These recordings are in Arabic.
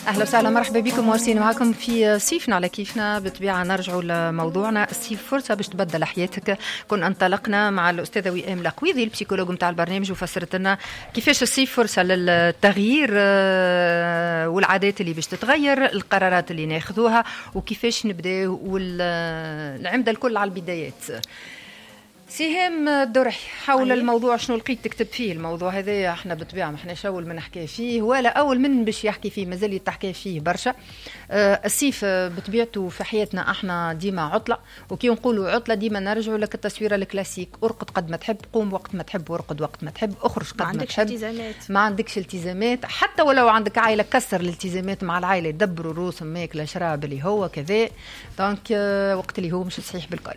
أهلا وسهلا، مرحبا بكم وارسين معكم في صيفنا على كيفنا. بطبيعة نرجعوا لموضوعنا الصيف، فرصة باش تبدل حياتك. كنا انطلقنا مع الأستاذة وئام العقويضي البسيكولوج متاع البرنامج وفسرت لنا كيفاش الصيف فرصة للتغيير والعادات اللي باش تتغير، القرارات اللي ناخذوها وكيفاش نبداو، والعمدة الكل على البدايات. سهام الدرحي حول الموضوع، شنو لقيت تكتب فيه الموضوع هذا؟ احنا بالطبيعه ما احناش اول من نحكي فيه ولا اول من باش يحكي فيه، مازال يتحكي فيه برشا. الصيف بطبيعته في حياتنا احنا ديما عطله، وكي نقولوا عطله ديما نرجعوا لك التصويره الكلاسيك: ارقد قد ما تحب، قوم وقت ما تحب، وارقد وقت ما تحب، اخرج قد ما تحب، ما عندكش التزامات. حتى ولو عندك عائله كسر الالتزامات مع العائله، دبروا روسهم ماكله شراب اللي هو كذا. دونك وقت اللي هو مش صحيح بالكل.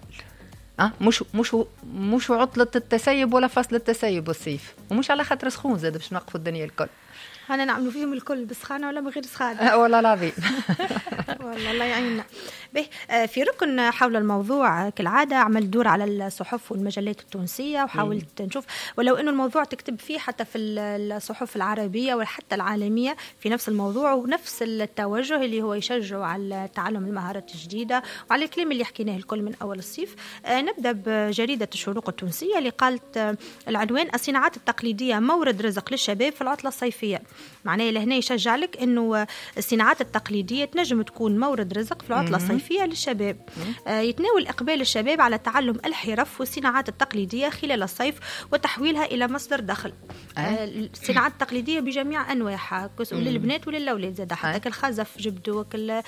مش عطلة التسيب ولا فصل التسيب والصيف، ومش على خاطر سخون زاد باش نوقفوا الدنيا الكل. أنا نعملوا فيهم الكل بسخانة ولا من غير سخانة. والله العظيم. والله الله يعيننا. في ركن حول الموضوع كالعادة عمل دور على الصحف والمجلات التونسية، وحاولت نشوف ولو إنه الموضوع تكتب فيه حتى في الصحف العربية وحتى العالمية في نفس الموضوع ونفس التوجه اللي هو يشجع على تعلم المهارات الجديدة وعلى الكلام اللي حكيناه الكل من أول الصيف. نبدأ بجريدة الشروق التونسية اللي قالت العنوان: الصناعات التقليدية مورد رزق للشباب في العطلة الصيفية. معناه لهنا يشجع لك إنه الصناعات التقليدية تنجم تكون مورد رزق في العطلة الصيفية للشباب. يتناول إقبال الشباب على تعلم الحرف والصناعات التقليدية خلال الصيف وتحويلها إلى مصدر دخل. الصناعات التقليدية بجميع أنواعها، للبنات وللأولاد زاد، حتى كالخزف جبدو،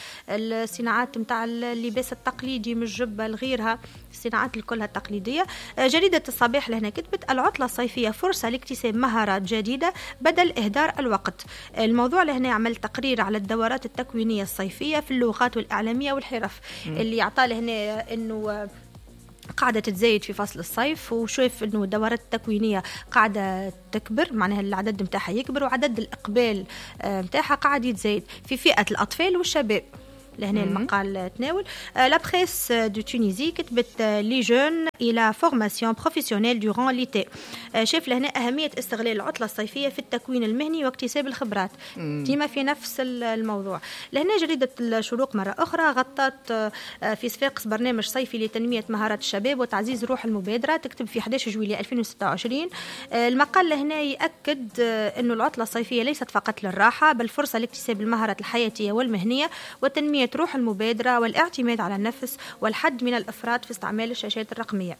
الصناعات متاع اللباس التقليدي من الجبة لغيرها، الصناعات كلها التقليدية. جريدة الصباح لهنا كتبت: العطلة الصيفية فرصة لاكتساب مهارات جديدة بدل إهدار الوقت. الموضوع لهنا عمل تقرير على الدورات التكوينية الصيفية في اللغات والإعلامية والحرف، اللي يعطى لهنا إنه قاعدة تتزايد في فصل الصيف، وشوف إنه الدورات التكوينية قاعدة تكبر، معناها العدد متاعها يكبر وعدد الإقبال متاعها قاعد يتزايد في فئة الأطفال والشباب. لهنا المقال تناول لا بريس دو تونيزي كتبت: لي جون الى فورماسيون بروفيسيونيل دوران ليتي. شاف لهنا اهميه استغلال العطله الصيفيه في التكوين المهني واكتساب الخبرات، ديما في نفس الموضوع. لهنا جريده الشروق مره اخرى غطت في صفاقس برنامج صيفي لتنميه مهارات الشباب وتعزيز روح المبادره، تكتب في 11 جويلية 2026. المقال لهنا ياكد انه العطله الصيفيه ليست فقط للراحه، بل فرصه لاكتساب المهارات الحياتيه والمهنيه وتنميه روح المبادرة والاعتماد على النفس والحد من الإفراط في استعمال الشاشات الرقمية.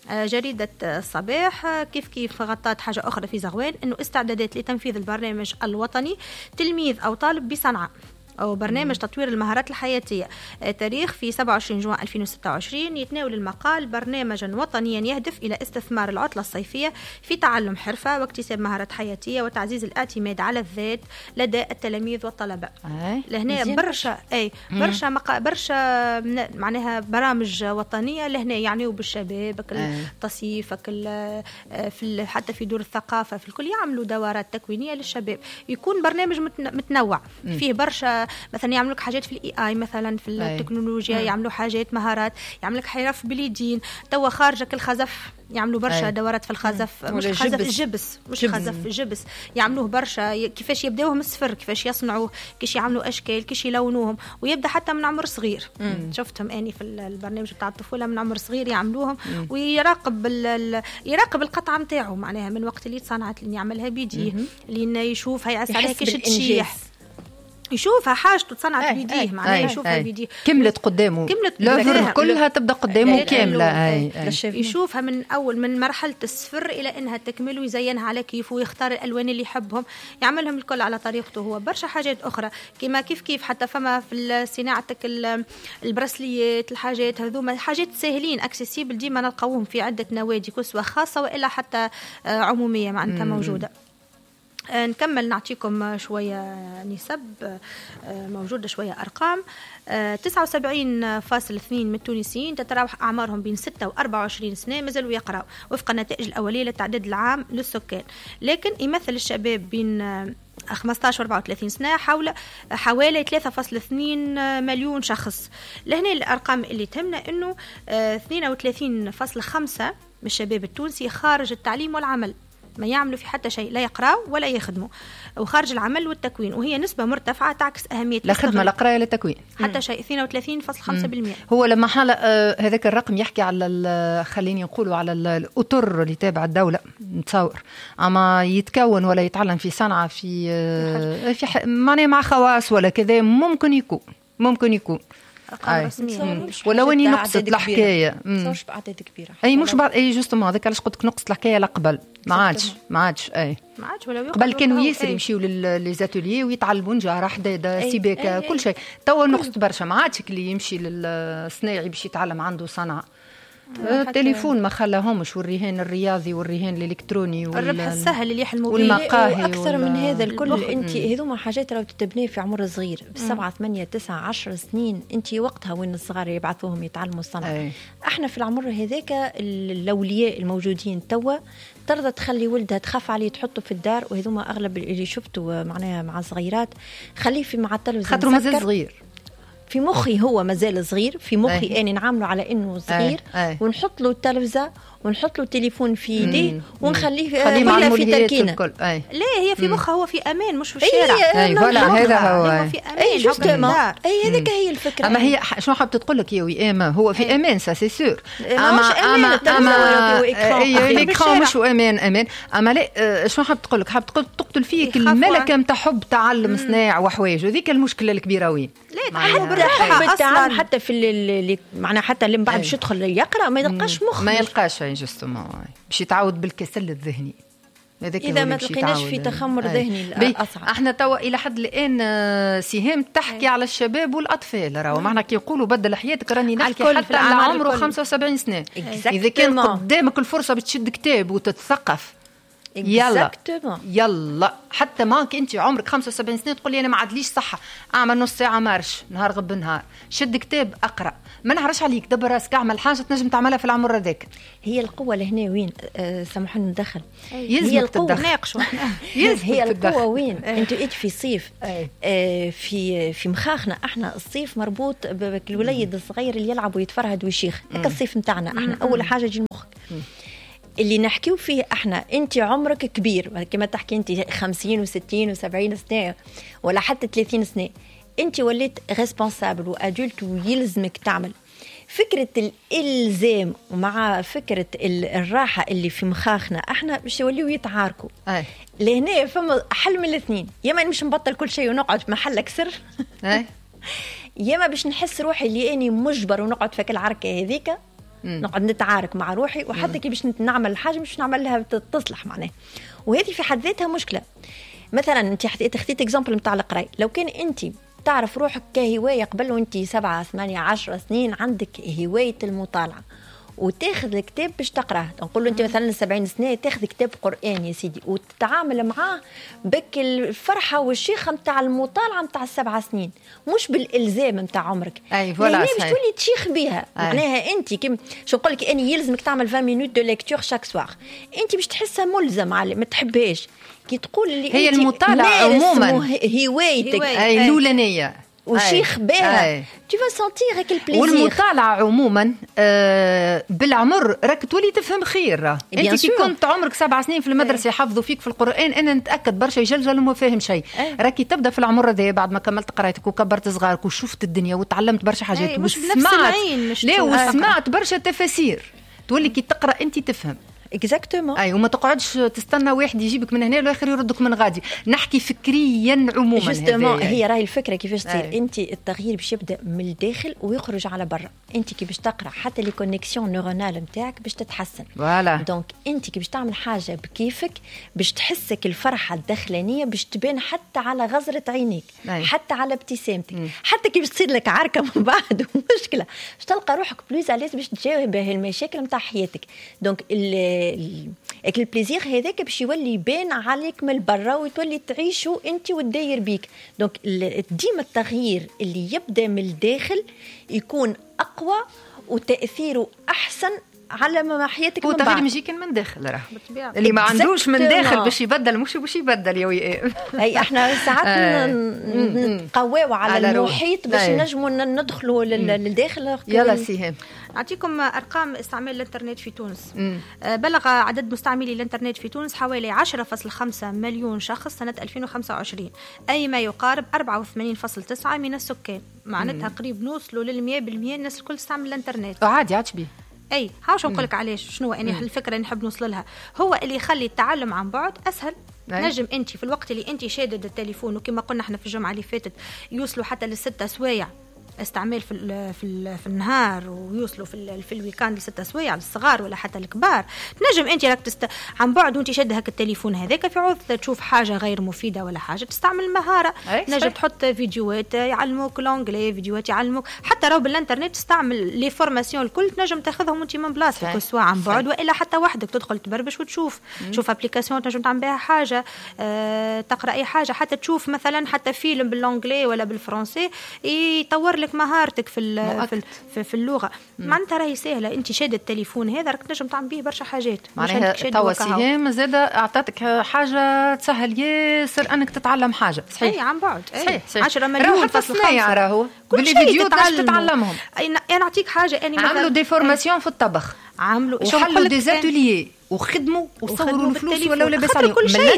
جريدة الصباح كيف غطت حاجة أخرى في زغوان، أنه استعدادات لتنفيذ البرنامج الوطني تلميذ أو طالب بصنعاء، أو برنامج تطوير المهارات الحياتية، تاريخ في 27 جوان 2026. يتناول المقال برنامجا وطنيا يهدف إلى استثمار العطلة الصيفية في تعلم حرفة واكتساب مهارات حياتية وتعزيز الاعتماد على الذات لدى التلاميذ والطلبة. لهنا برشا معناها برامج وطنية لهنا يعنيوا بالشباب، التصيف، حتى في دور الثقافة، في الكل يعملوا دورات تكوينية للشباب. يكون برنامج متنوع فيه برشا، مثلا يعملوا لك حاجات في الاي اي، مثلا في التكنولوجيا يعملوا حاجات مهارات، يعملوا لك حرف باليدين. توا خارجك الخزف يعملوا برشا دورات في الخزف، مش خزف الجبس، مش خزف الجبس، يعملوه برشا كيفاش يبداوه من الصفر، كيفاش يصنعوه، كيفاش يعملوا اشكال، كيفاش يلونوهم، ويبدا حتى من عمر صغير. شفتهم اني في البرنامج بتاع الطفوله من عمر صغير يعملوهم، ويراقب يراقب القطعه نتاعو، معناها من وقت اللي تصنعت اللي يعملها بيديه، اللي يشوفها يعس عليها كيش تشيح، يشوفها حاجته تصنعت بيديه، معناها يشوفها بيديه كملت قدامه، لافر كلها تبدا قدامه كامله. يشوفها من اول من مرحله الصفر الى انها تكمل، ويزينها على كيف، ويختار الالوان اللي يحبهم، يعملهم الكل على طريقته هو. برشا حاجات اخرى كما كيف حتى فما في صناعتك البراسليات، الحاجات هذوما حاجات سهلين اكسسيبل، ديما نلقاوهم في عده نوادي كسوه خاصه والا حتى عموميه معناتها موجوده. نكمل نعطيكم شوية نسب موجودة، شوية أرقام. 79.2% من التونسيين تتراوح أعمارهم بين 6 و24 سنة مازالوا يقرأوا وفق النتائج الأولية للتعداد العام للسكان، لكن يمثل الشباب بين 15 و 34 سنة حوالي 3.2 مليون شخص. لهنا الأرقام اللي تهمنا أنه 32.5% من الشباب التونسي خارج التعليم والعمل، ما يعملوا في حتى شيء، لا يقراوا ولا يخدموا، وخارج العمل والتكوين، وهي نسبة مرتفعة تعكس أهمية لا خدمة لا قراية لا تكوين حتى شيء 32.5%. هو لما حال هذاك الرقم يحكي على خليني نقولوا على الأطر اللي تابع الدولة نتصور، أما يتكون ولا يتعلم في صنعة في معناه مع خواص ولا كذا ممكن يكون أرقام رسمية. ولو اني نقصت الحكايه مش بعدد كبيره اي مش بعد اي جوستومون هذاك علاش قلت لك نقصت الحكايه لقبل ما عادش ولو قبل كانوا ياسر يمشيو للزاتوليي ويتعلموا نجاره حداده سيباكه كل شيء. توا نقصت برشا ما عادش اللي يمشي للصناعي باش يتعلم عنده صنعه. التليفون ما خلاهمش، والرهان الرياضي والرهان الالكتروني الربح السهل اللي يحلموا به والمقاهي اكثر من هذا الكل. انت هذوما حاجات لو تتبني في عمر صغير ب7 8 9 10 سنين، انت وقتها وين الصغار يبعثوهم يتعلموا الصنعه. احنا في العمر هذاك الاولياء الموجودين توا ترضى تخلي ولدها تخاف عليه تحطه في الدار، وهذوما اغلب اللي شفته معناها مع الصغيرات خليه في مع التلفزيون خاطر مازال صغير. في مخي هو مازال صغير، في مخي أنا نعامله على إنه صغير ونحط له التلفزة ونحط له تليفون في يديه ونخليه ولا في تركينه. لا هي في مخها هو في أمان مش في الشارع. هذا هو في أمان جوستومون. هذيك هي الفكرة. أما هي شنو حابة تقول لك يا وئامة؟ هو في أمان سا سي سور. أما الإكران مش أمان. أما لا شنو حابة تقول لك؟ حابة تقتل فيك الملكة متاع حب تعلم صناع وحوايج، وذيك المشكلة الكبيرة وين؟ حب التعلم حتى في اللي معناها حتى اللي من بعد باش يدخل يقرأ ما يلقاش مخ، ما يلقاش جوستومون باش يتعود بالكسل الذهني. إذا ما تلقيناش في تخمر ذهني أصعب. احنا توا إلى حد الآن سهام تحكي على الشباب والأطفال، راهو معنا كي يقولوا بدل حياتك راني نحكي حتى على عمره 75 سنة. إذا كان قدامك الفرصة بتشد كتاب وتتثقف يلا حتى ماك انت عمرك 75 سنه تقول لي انا ما عادليش صحه اعمل نص ساعه مارش نهار غب نهار، شد كتاب اقرا، ما نهرش عليك، دبر راسك اعمل حاجه تنجم تعملها في العمر هذاك. هي القوه لهنا وين؟ سامحوني ندخل. هي القوه ناقشوا هي القوه وين؟ انتوا في صيف في مخاخنا احنا الصيف مربوط بالوليد الصغير اللي يلعب ويتفرهد ويشيخ. هكا الصيف نتاعنا احنا اول حاجه يجي مخك اللي نحكيو فيه احنا. انت عمرك كبير كما تحكي انت 50 و60 و70 سنه ولا حتى 30 سنه، انت وليت ريسبونسابل وادولت ويلزمك تعمل. فكره الالزام ومع فكره الراحه اللي في مخاخنا احنا باش يوليو يتعاركوا. لهنا فما حل من الاثنين، يا ما مش نبطل كل شيء ونقعد في محلك سر يا ما باش نحس روحي اللي اني مجبر ونقعد في العركه هذيك نقعد نتعارك مع روحي، وحتى كي باش نعمل الحاجه مش نعمل لها تصلح معناه. وهذه في حد ذاتها مشكله. مثلا انت خديت اكزامبل نتاع القرايه، لو كان انت تعرف روحك كهوايه قبل وانت 7 8 10 سنين عندك هوايه المطالعه وتاخذ الكتاب باش تقراه، نقول له انت مثلا 70 سنه تاخذ كتاب قرآن يا سيدي وتتعامل معاه بك الفرحه والشيخه نتاع المطالعه نتاع 7 سنين، مش بالالزام نتاع عمرك. فوالا باش تولي تشيخ بها. معناها انت كيما شو نقول لك اني يلزمك تعمل 20 مينوت دو ليكتور شاك سوار، انت باش تحسها ملزم على ما تحبهاش. كي تقول لي هي المطالعه عموما هوايتك الاولانيه وشيخ بها tu vas sentir avec le plaisir. والمطالعة عموما بالعمر راك تولي تفهم خير. انت كي كنت عمرك 7 سنين في المدرسة يحفظوا فيك في القرآن انا نتأكد برشا يجلجل وما فاهم شيء. راكي تبدا في العمر هذا بعد ما كملت قرايتك وكبرت صغارك وشفت الدنيا وتعلمت برشا حاجات وسمعت برشا تفاسير، تولي كي تقرأ انت تفهم اكزاكتومون. وما تقعدش تستنى واحد يجيبك من هنا والاخر يردك من غادي. نحكي فكريا عموما. جوستومون هي راهي الفكره كيفاش تصير. انت التغيير باش يبدا من الداخل ويخرج على برا. انت كي باش تقرا حتى لي كونيكسيون نيورونال نتاعك باش تتحسن. فوالا دونك انت كي باش تعمل حاجه بكيفك باش تحسك الفرحه الداخلانيه باش تبان حتى على غزره عينيك حتى على ابتسامتك. حتى كي باش تصير لك عركه من بعد مشكله باش تلقى روحك بلوز عليز باش تجاوب المشاكل نتاع حياتك. دونك البليزير هذاك باش يولي يبان عليك من برا وتولي تعيشه انت وتداير بيك. دونك ديما التغيير اللي يبدا من الداخل يكون اقوى وتاثيره احسن على ما حياتك من بعد. تغيير مجيك من داخل راه اللي ما عندوش من داخل باش يبدل مش يبدل يا وئام. اي احنا ساعات نقواو على المحيط باش نجموا ندخلوا للداخل. يلا سيهام نعطيكم ارقام استعمال الانترنت في تونس. بلغ عدد مستعملي الانترنت في تونس حوالي 10.5 مليون شخص سنه 2025، اي ما يقارب 84.9 من السكان. معناتها قريب نوصلوا لل 100% الناس الكل تستعمل الانترنت. عادي عادش بيه. اي هاوش نقول لك علاش شنو يعني الفكره اللي نحب نوصل لها، هو اللي يخلي التعلم عن بعد اسهل. نجم انت في الوقت اللي انت شادد التليفون، وكما قلنا احنا في الجمعه اللي فاتت يوصلوا حتى ل6 سوايع استعمال في النهار، ويوصلوا في الويكاند ل6 سوايع للصغار ولا حتى الكبار. تنجم انت راك عن بعد وانت شاد هك التليفون هذاك في عوض تشوف حاجه غير مفيده ولا حاجه تستعمل مهاره. تنجم تحط فيديوهات يعلموك لونجلي، فيديوهات يعلموك حتى راهو بالانترنت تستعمل لي فورماسيون الكل تنجم تاخذهم وانت من بلاصتك، سواء عن بعد والا حتى وحدك تدخل تبربش وتشوف تشوف ابليكاسيون تنجم تعمل بها حاجه، تقرا اي حاجه، حتى تشوف مثلا حتى فيلم باللونجلي ولا بالفرنسي يطور لك مهارتك في اللغه. معناتها راهي سهله، انت شاد التليفون هذا راك تنجم تعمل به برشا حاجات. معناها توا سيهام زاده اعطتك حاجه تسهل ياسر انك تتعلم حاجه. صحيح اي عن بعد. صحيح. 10 مليون فاصل 5 راهو باللي فيديو تتعلمهم. انا نعطيك حاجه اني عملوا دي فورماسيون في الطبخ، عملوا وحلوا دي زاتوليي وخدموا وصوروا الفلوس ولا لاباس عليهم.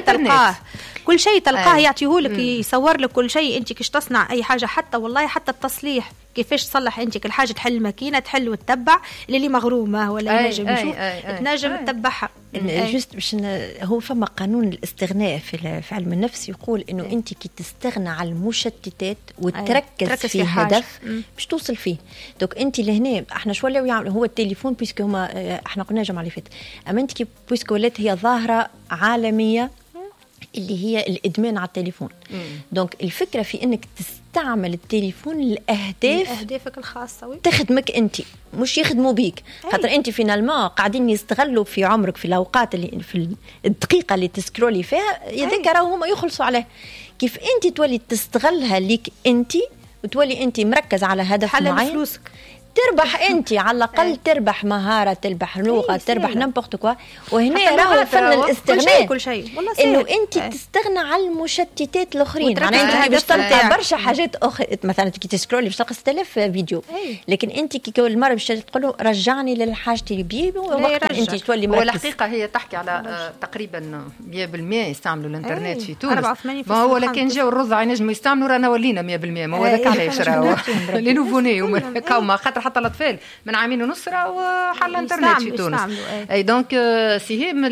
كل شيء تلقاه يعطيهولك، يصور لك كل شيء. انت كيش تصنع اي حاجه، حتى والله حتى التصليح كيفاش تصلح انت كل حاجه، تحل الماكينه تحل وتتبع اللي مغرومه ولا ينجم يشوف تنجم تتبعها. جست باش هو فما قانون الاستغناء في علم النفس يقول انه انت كي تستغنى على المشتتات وتركز في هدف باش توصل فيه. دوك انت لهنا احنا شو ولاو يعملوا هو التليفون بيسكو هما احنا قلنا الجمعه اللي فاتت، اما انت كي بيسكو ولات هي ظاهره عالميه اللي هي الادمان على التليفون. دونك الفكره في انك تستعمل التليفون لاهدافك الخاصه تخدمك انت مش يخدموا بيك، خاطر انت فينالمون قاعدين يستغلوا في عمرك في الاوقات اللي في الدقيقه اللي تسكرولي فيها يذاك راهو هما يخلصوا عليه. كيف انت تولي تستغلها ليك انت وتولي انت مركز على هدف معين، فلوسك تربح انت على الاقل، تربح مهاره، تربح لغه، تربح نمبورت كوا. وهنا راهو فن الاستغناء كل شيء انه انت تستغنى على المشتتات الاخرين. معناتها انت باش تلقى برشا حاجات اخرى، مثلا كي تسكرولي باش تلقى 6000 فيديو، لكن انت كي كل مره باش تقول له رجعني للحاجتي اللي بيه، وقتها انت تولي مركز. والحقيقه هي تحكي على تقريبا 100% يستعملوا الانترنت في تونس. ما هو لكن جاو الرضع ينجموا يستعملوا، رانا ولينا 100%. ما هو هذاك علاش راهو لي نوفوني كاوما خاطر حتى الاطفال من عامين ونص راهو حل الانترنت في تونس. اي دونك سيهام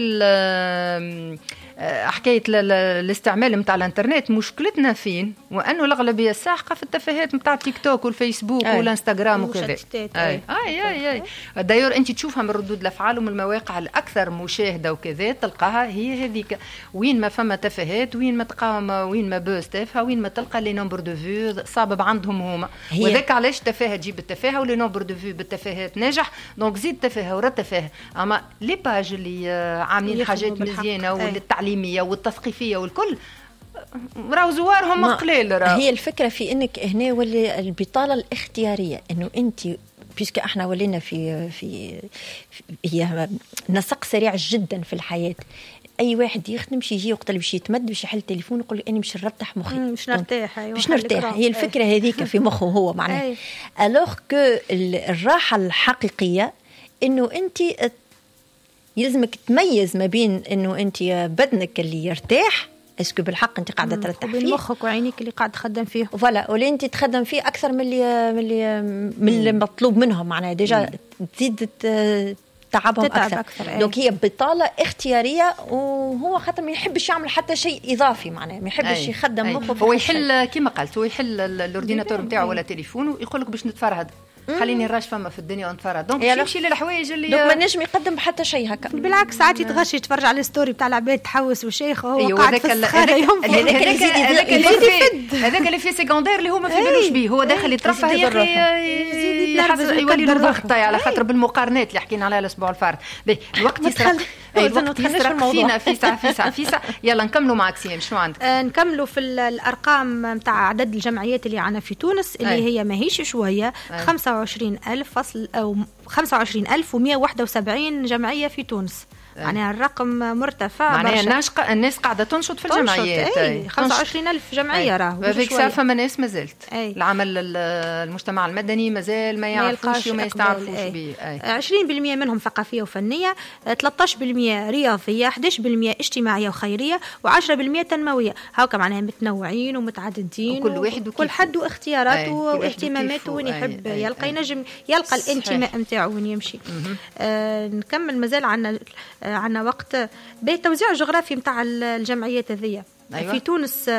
حكايه الاستعمال نتاع الانترنت مشكلتنا فين؟ وانه الاغلبيه الساحقه في التفاهات نتاع تيك توك والفيسبوك والانستغرام وكذا. اي دايور انت تشوفها من ردود الافعال ومن المواقع الاكثر مشاهده وكذا، تلقاها هي هذيك. وين ما فما تفاهات، وين ما تقام، وين ما بوست تافهه، وين ما تلقى لي نومبر دو فيو صابب عندهم هما. وذاك علاش التفاهه تجيب التفاهه، ولي نومبر دو فيو بالتفاهات ناجح. دونك زيد تفاهه ورا تفاهه. اما لي باج اللي عاملين حاجات مزيانه والتعليميه والتثقيفيه والكل راهو زوارهم قليل. هي الفكره في انك هنا ولي البطاله الاختياريه، انه انت بيسك احنا ولينا في هي نسق سريع جدا في الحياه. اي واحد يخدم شي يجي وقت اللي باش يتمد باش يحل التليفون يقول اني مش نرتاح مخي، مش نرتاح. مش نرتاح. هي الفكره هذيك في مخه هو معناها. الوغ كو الراحه الحقيقيه انه انت يلزمك تميز ما بين انه انت بدنك اللي يرتاح اسكو بالحق انت قاعده ترتاح فيه، مخك وعينيك اللي قاعد تخدم فيه، فوالا، ولا انت تخدم فيه اكثر من اللي مطلوب منهم. معناها ديجا تزيد تعبهم اكثر. دونك هي بطاله اختياريه، وهو خاطر ما يحبش يعمل حتى شيء اضافي. معناها ما يحبش يخدم مخه. هو يحل كما قلت، هو يحل الاورديناتور نتاعو ولا تليفونه ويقول لك باش نتفرهد، خليني نراش فما في الدنيا ونتفرج. دونك يمشي للحوايج اللي دونك ما نجم يقدم حتى شيء هكا. بالعكس ساعات يتغش يتفرج على الستوري بتاع العباد تحوس وشيخ وهو قاعد في الصخره يوم. هذاك هذاك اللي في سيكوندير اللي هو ما في بالوش بيه، هو داخل يترفه يا اخي يولي له ضغط على خاطر بالمقارنات اللي حكينا عليها الاسبوع الفارط. الوقت يسرق، الوقت يسرق فينا في ساعه. يلا نكملوا معك سيم، شنو عندك؟ نكملوا في الارقام نتاع عدد الجمعيات اللي عنا في تونس اللي هي ماهيش شويه. 25,171 جمعيه في تونس. معناها الرقم مرتفع، معناها الناس قاعده تنشط في الجمعيات. 25,000 جمعيه راهو. هذيك سالفه ما ناس مازالت العمل المجتمع المدني مازال ما يعرفوش وما يستعرفوش به. 20% منهم ثقافيه وفنيه، 13% رياضيه، 11% اجتماعيه وخيريه، و10% تنمويه. هاكا معناها متنوعين ومتعددين، وكل واحد وكل حد واختياراته واهتماماته وين يحب يلقى، ينجم يلقى الانتماء نتاعو وين يمشي. نكمل، مازال عنا وقت. بالتوزيع الجغرافي نتاع الجمعيات هذيا. أيوة. في تونس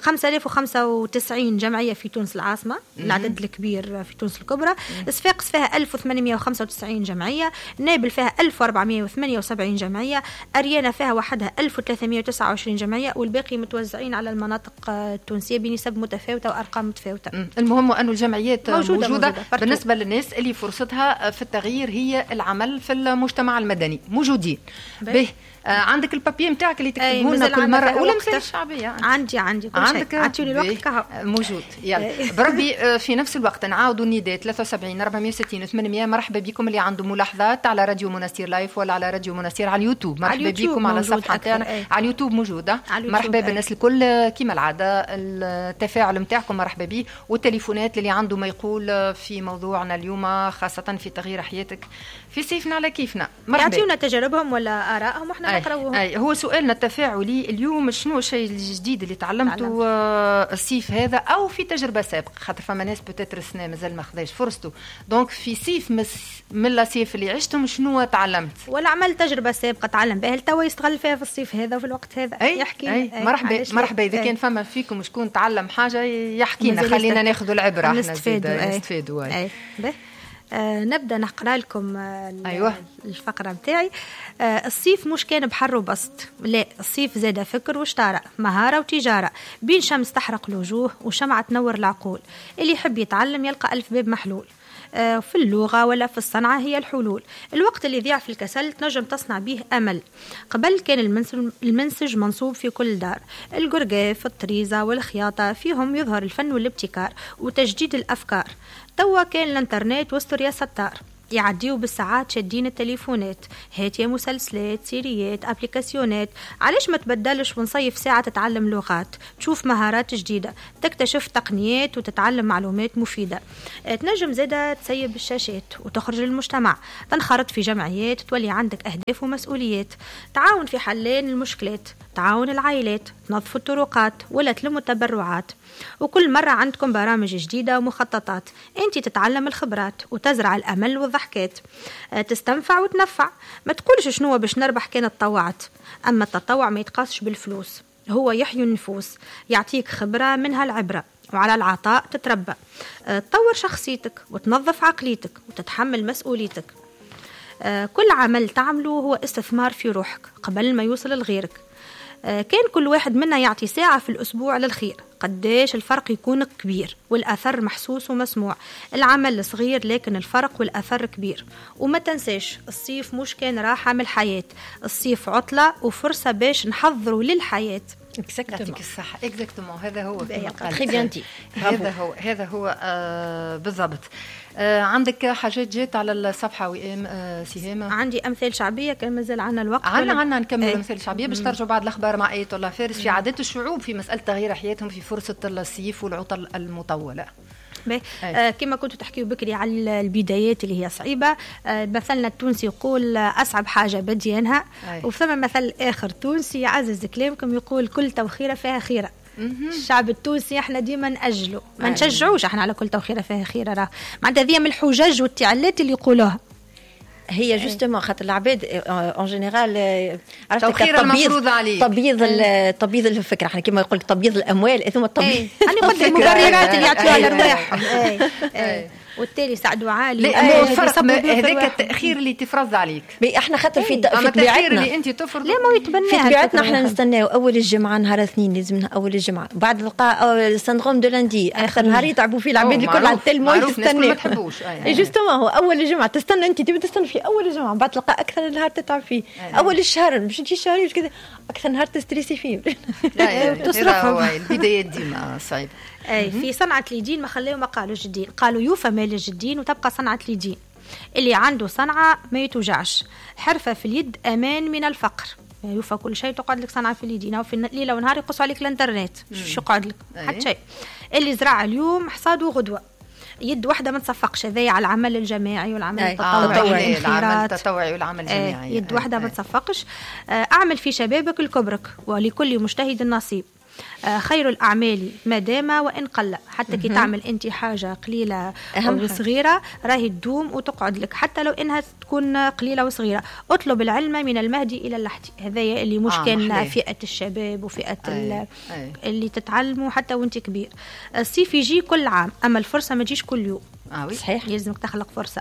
5095 جمعية في تونس العاصمة، العدد الكبير في تونس الكبرى. صفاقس فيها 1895 جمعية، نابل فيها 1478 جمعية، أريانا فيها وحدها 1329 جمعية، والباقي متوزعين على المناطق التونسية بنسب متفاوتة وأرقام متفاوتة. المهم أن الجمعيات موجودة بالنسبة للناس اللي فرصتها في التغيير هي العمل في المجتمع المدني، موجودين. به عندك البابيه نتاعك اللي تكتبوا لنا كل مره ولا مثال الشعبيه؟ عندي كل شيء. عطيوني الوقت كهو موجود. يلا بربي في نفس الوقت نعاودوا النداء 73 460 800. مرحبا بكم اللي عنده ملاحظات على راديو مناستير لايف ولا على راديو مناستير على اليوتيوب. مرحبا بكم على الصفحه تاعنا على اليوتيوب موجوده. مرحبا بالناس الكل كيما العاده، التفاعل نتاعكم مرحبا به، والتليفونات اللي عنده ما يقول في موضوعنا اليوم خاصه في تغيير حياتك في سيفنا على كيفنا. يعطيونا تجاربهم ولا آرائهم واحنا نقراوهم. هو سؤالنا التفاعلي اليوم، شنو الشيء الجديد اللي تعلمته الصيف هذا او في تجربه سابقه؟ خاطر فما ناس بتاتر السنه مازال ما خداش فرصته. دونك في صيف من الصيف اللي عشتم شنو تعلمت؟ ولا عمل تجربه سابقه تعلم بها توا يستغل فيها في الصيف هذا وفي الوقت هذا يحكي. مرحبا اذا كان فما فيكم شكون تعلم حاجه يحكينا، خلينا ناخذوا العبره احنا نستفادوا. نبدأ نقرأ لكم أيوة. الفقرة بتاعي. الصيف مش كان بحر وبسط، لا، الصيف زاد فكر واشتارة، مهارة وتجارة، بين شمس تحرق الوجوه وشمعة تنور العقول. اللي يحب يتعلم يلقى ألف باب محلول، في اللغة ولا في الصنعة هي الحلول. الوقت اللي يضيع في الكسل تنجم تصنع به أمل. قبل كان المنسج منصوب في كل دار، القرقاف، الطريزة والخياطة فيهم يظهر الفن والابتكار وتجديد الأفكار. توا كان الانترنت واستر يا ستار، يعديوا بالساعات شادين التليفونات، هات يا مسلسلات، سيريات، ابليكاسيونات. علاش ما تبدلش ونصيف ساعة تتعلم لغات، تشوف مهارات جديدة، تكتشف تقنيات وتتعلم معلومات مفيدة. تنجم زادة تسيب الشاشات وتخرج للمجتمع، تنخرط في جمعيات، تولي عندك أهداف ومسؤوليات، تعاون في حلين المشكلات، تعاون العائلات، تنظفوا الطرقات ولا تلموا التبرعات. وكل مرة عندكم برامج جديدة ومخططات، انت تتعلم الخبرات وتزرع الأمل والضحكات، تستنفع وتنفع. ما تقولش شنو باش نربح كان تطوعت، أما التطوع ما يتقاسش بالفلوس، هو يحيي النفوس، يعطيك خبرة منها العبرة، وعلى العطاء تتربى، تطور شخصيتك وتنظف عقليتك وتتحمل مسؤوليتك. كل عمل تعمله هو استثمار في روحك قبل ما يوصل لغيرك. كان كل واحد منا يعطي ساعة في الأسبوع للخير، قديش الفرق يكون كبير والأثر محسوس ومسموع. العمل صغير لكن الفرق والأثر كبير. وما تنساش الصيف مش كان راحة من الحياة، الصيف عطلة وفرصة باش نحضروا للحياة. يعطيك الصحة. اكزاكتومون هذا هو هذا هو بالضبط. عندك حاجات جات على الصفحة وإم سهام؟ عندي أمثال شعبية، كان مازال عنا الوقت. عنا نكمل الأمثال الشعبية باش ترجعوا بعد الأخبار مع آية الله فارس في عادات الشعوب في مسألة تغيير حياتهم في فرصة الصيف والعطل المطولة. كما كنتوا تحكيوا بكري على البدايات اللي هي صعيبة، مثلنا التونسي يقول أصعب حاجة بديانها، وثم مثل آخر تونسي يعزز كلامكم يقول كل توخيرة فيها خيرة. الشعب التونسي احنا ديما نأجله، ما نشجعوش احنا على كل توخيرة فيها خيرة، راه معناتها ذي من الحجج والتعلات اللي يقولوها. هي جوستومون خاطر العباد اون جينيرال توخير المفروض عليه تبييض الفكره، احنا كما يقول تبييض الاموال ثم التبييض. انا قلت المبررات اللي يعطيوها الارواح. والتالي سعدوا عالي. لا الفرق هذاك التاخير اللي تفرض عليك. احنا خاطر في طبيعتنا اللي انت تفرض لا ما يتبناها في طبيعتنا احنا نستناو اول الجمعه نهار اثنين لازمنا اول الجمعه بعد القاء سندروم دو لاندي اخر نهار يتعبوا فيه العباد الكل على التلمو يستناو ما تحبوش جوستومون هو اول الجمعه تستنى انت تبي تستنى في اول الجمعه بعد تلقى اكثر النهار تتعب فيه اول الشهر مش تجي شهري كذا اكثر نهار تستريسي فيه تصرفها البدايات ديما صعيب. اي في صنعه اليدين ما خلاو ما قالوا جدين قالوا يوفى مال الجدين وتبقى صنعه اليدين. اللي عنده صنعه ما يتوجعش. حرفه في اليد امان من الفقر. يوفى كل شيء تقعد لك صنعه في اليدين او في الليله ونهار يقصوا عليك الانترنت شو يقعد لك حتى شيء. اللي زرع اليوم حصاده غدوه. يد واحده ما تصفقش هذايا على العمل الجماعي والعمل التطوعي العمل التطوعي والعمل الجماعي. يد واحده ما تصفقش. اعمل في شبابك الكبرك ولكل مجتهد نصيب. خير الأعمال ما دام وإن قل. حتى كي تعمل أنت حاجة قليلة أو صغيرة راهي تدوم وتقعد لك حتى لو إنها تكون قليلة وصغيرة. أطلب العلم من المهدي إلى اللحد. هذايا اللي مش كان فئة الشباب وفئة اللي تتعلموا حتى وانت كبير. الصيف يجي كل عام أما الفرصة ما تجيش كل يوم. صحيح لازمك تخلق فرصة.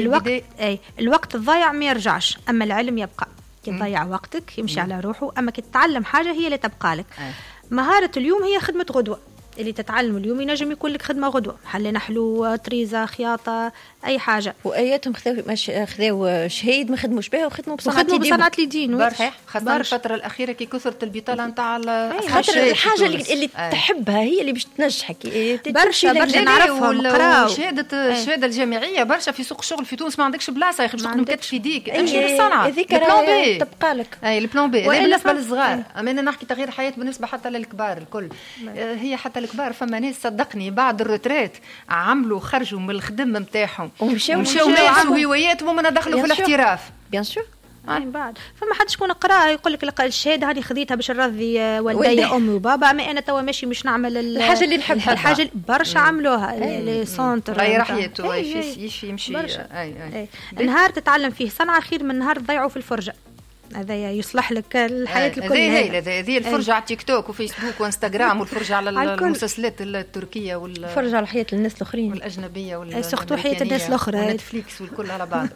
الوقت الضايع ما يرجعش أما العلم يبقى. كي تضيع وقتك يمشي على روحه أما كي تتعلم حاجة هي اللي تبقى لك. مهارة اليوم هي خدمة غدوة. اللي تتعلم اليوم ينجم يكون لك خدمة غدوة. حل نحلو طريزة خياطة أي حاجة. وآياتهم خذوا شهيد ما خدموش بها وخدموا بصنعة اليدين. برشا خاصة الفترة الأخيرة كي كثرت البطالة نتاع الحاجة اللي تحبها هي اللي باش تنجحك. برشا نعرفهم نقراو. الشهادة الجامعية برشا في سوق الشغل في تونس ما عندكش بلاصة ياخذ تخدم كتف في يديك امشي للصنعة. البلان بي تبقى لك. البلان بي بالنسبة للصغار. أما أنا نحكي تغيير حياة بالنسبة حتى للكبار الكل. هي حتى الكبار فما ناس صدقني بعد الروتريت عملوا خرجوا من الخدم نتاعهم ومشاو مارسوا هواياتهم ومن دخلوا في الاحتراف. بيان سور. بعد فما حدش يكون قرا يقول لك الشهاده هذه خذيتها باش نرضي والدي امي وبابا. اما انا توا ماشي مش نعمل الحاجه اللي نحبها. الحاجه اللي برشا عملوها لي سونتر غير حياته يمشي. نهار تتعلم فيه صنعه خير من نهار تضيعوا في الفرجه. هذا يصلح لك الحياة الكل. هذه الفرجة على تيك توك وفيسبوك وانستغرام والفرجة على المسلسلات التركية والفرجة على حياة الناس الآخرين والأجنبية سختوا حياة الناس الأخرى ونتفليكس والكل على بعض.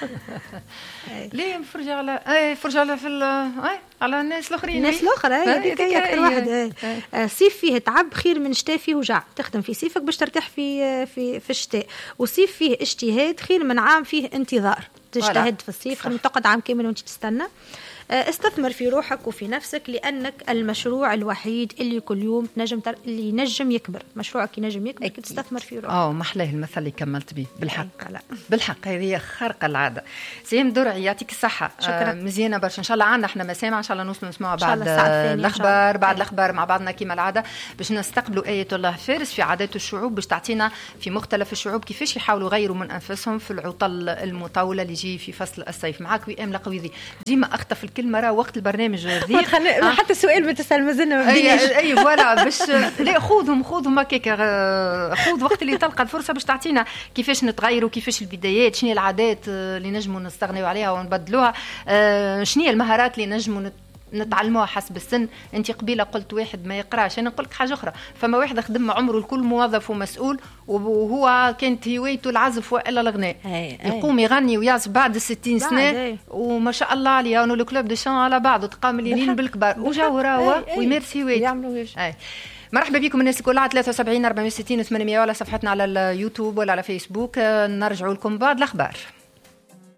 ليه فرجة على فرجة على على الناس الآخرين. الناس الأخرى هذيك أكثر واحد. صيف فيه تعب خير من شتاء فيه وجع. تخدم في صيفك باش ترتاح في الشتاء. وصيف فيه اجتهاد خير من عام فيه انتظار. تجتهد في الصيف تقعد عام كامل وانت تستنى. استثمر في روحك وفي نفسك لأنك المشروع الوحيد اللي كل يوم اللي ينجم يكبر. مشروعك ينجم يكبر كي تستثمر في روحك. ما أحلاه المثل اللي كملت به بالحق. بالحق هذه خارقة العادة. سيم درعي يعطيك الصحة. شكرا. مزيانة برشا إن شاء الله عنا احنا مسامع إن شاء الله نوصلوا نسمعوا بعد الأخبار بعد الأخبار مع بعضنا كما العادة باش نستقبلوا آية الله فارس في عادات الشعوب باش تعطينا في مختلف الشعوب كيفاش يحاولوا يغيروا من أنفسهم في العطل المطولة اللي يجي في فصل الصيف. معاك وئام لقويذي ديما أخطف الكلمة راه وقت البرنامج ذي حتى السؤال بتسأل مازلنا ما بديناش. اي فوالا باش لا خذهم هكاك خذ وقت اللي تلقى الفرصه باش تعطينا كيفاش نتغيروا كيفاش البدايات شنو العادات اللي نجموا نستغنيوا عليها ونبدلوها شنو المهارات اللي نجموا نتعلموها حسب السن. انت قبيله قلت واحد ما يقراش انا نقول لك حاجه اخرى. فما واحد خدم عمره الكل موظف ومسؤول وهو كانت هوايته العزف والا الغناء. يقوم يغني ويعزف بعد 60 سنه وما شاء الله عليه انه الكلوب دو شان على بعض تقام اليمين بالكبار وجاو راهو ويمارس هوايته. مرحبا بكم الناس الكل على 73 460 800 ولا صفحتنا على اليوتيوب ولا على فيسبوك. نرجعوا لكم بعد الأخبار.